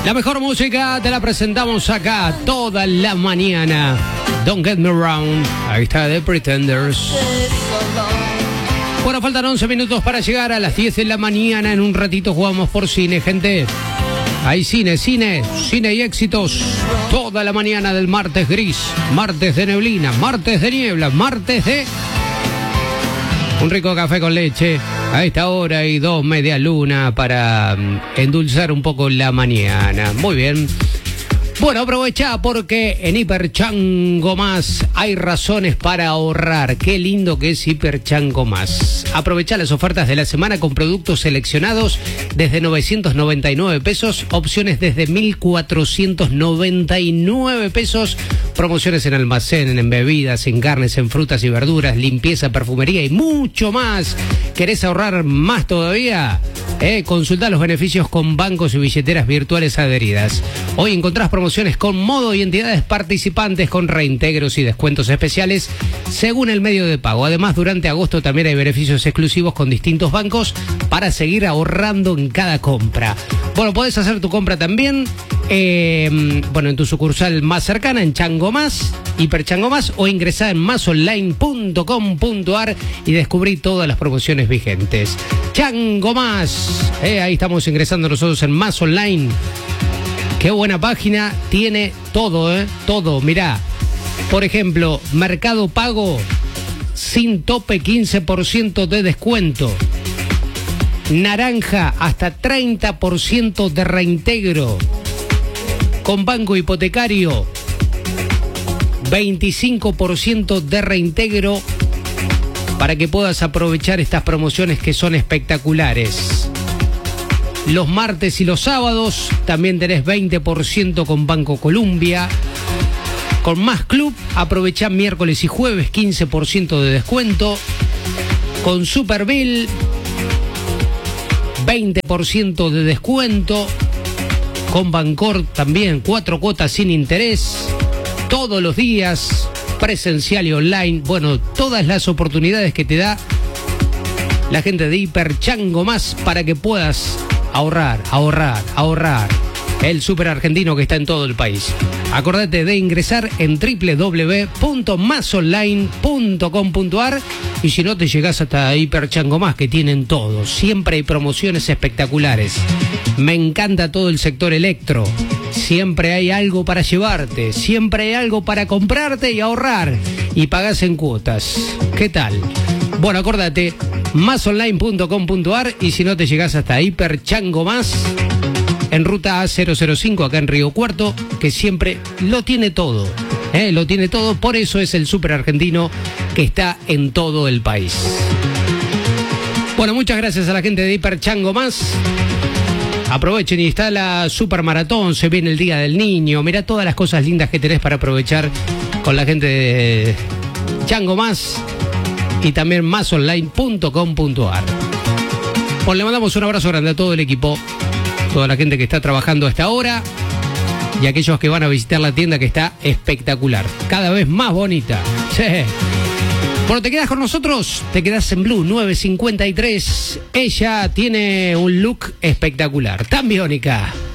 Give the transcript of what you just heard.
La mejor música te la presentamos acá toda la mañana. Don't Get Me Wrong. Ahí está The Pretenders. Bueno, faltan 11 minutos para llegar a las 10 de la mañana. En un ratito jugamos por cine, gente. Hay cine y éxitos. Toda la mañana del martes gris, martes de neblina, martes de niebla, martes de... un rico café con leche a esta hora y 2 media luna para endulzar un poco la mañana. Muy bien. Bueno, aprovecha porque en Hiper Chango Más hay razones para ahorrar. Qué lindo que es Hiper Chango Más. Aprovecha las ofertas de la semana con productos seleccionados desde 999 pesos, opciones desde 1499 pesos, promociones en almacén, en bebidas, en carnes, en frutas y verduras, limpieza, perfumería y mucho más. ¿Querés ahorrar más todavía? Consultá los beneficios con bancos y billeteras virtuales adheridas. Hoy encontrás promociones con modo y entidades participantes con reintegros y descuentos especiales según el medio de pago. Además, durante agosto también hay beneficios exclusivos con distintos bancos para seguir ahorrando en cada compra. Bueno, podés hacer tu compra también en tu sucursal más cercana, en Chango Más, Hiper Chango Más, o ingresá en masonline.com.ar y descubrí todas las promociones vigentes. Chango Más, ahí estamos ingresando nosotros en Más Online. Qué buena página, tiene todo, todo. Mirá, por ejemplo, Mercado Pago sin tope, 15% de descuento. Naranja, hasta 30% de reintegro. Con Banco Hipotecario, 25% de reintegro para que puedas aprovechar estas promociones que son espectaculares. Los martes y los sábados también tenés 20% con Banco Colombia. Con Más Club aprovechá miércoles y jueves 15% de descuento. Con Superbill 20% de descuento. Con Bancor también 4 cuotas sin interés. Todos los días, presencial y online. Bueno, todas las oportunidades que te da la gente de Hiper Chango Más para que puedas ahorrar. El súper argentino que está en todo el país. Acordate de ingresar en www.masonline.com.ar y si no te llegás hasta Hiper Chango Más, que tienen todo. Siempre hay promociones espectaculares. Me encanta todo el sector electro. Siempre hay algo para llevarte, siempre hay algo para comprarte y ahorrar. Y pagás en cuotas. ¿Qué tal? Bueno, acordate, masonline.com.ar y si no te llegás hasta Hiper Chango Más, en ruta A005 acá en Río Cuarto, que siempre lo tiene todo. Lo tiene todo, por eso es el súper argentino que está en todo el país. Bueno, muchas gracias a la gente de Hiper Chango Más. Aprovechen, y está la Super Maratón, se viene el Día del Niño. Mirá todas las cosas lindas que tenés para aprovechar con la gente de Chango Más y también masonline.com.ar. Bueno, le mandamos un abrazo grande a todo el equipo, toda la gente que está trabajando a esta hora y aquellos que van a visitar la tienda, que está espectacular, cada vez más bonita. Sí. Bueno, ¿te quedas con nosotros? Te quedas en Blue 953. Ella tiene un look espectacular, tan biónica.